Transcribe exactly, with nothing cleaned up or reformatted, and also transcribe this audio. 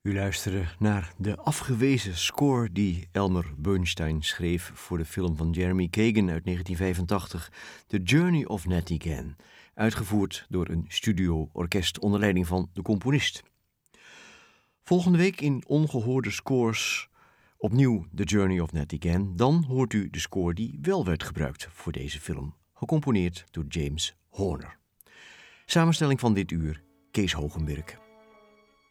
U luisterde naar de afgewezen score die Elmer Bernstein schreef voor de film van Jeremy Kagan uit negentien vijfentachtig, The Journey of Natty Gann, uitgevoerd door een studio-orkest onder leiding van de componist. Volgende week in Ongehoorde Scores opnieuw The Journey of Natty Gann. Dan hoort u de score die wel werd gebruikt voor deze film, gecomponeerd door James Horner. Samenstelling van dit uur, Kees Hogenberg.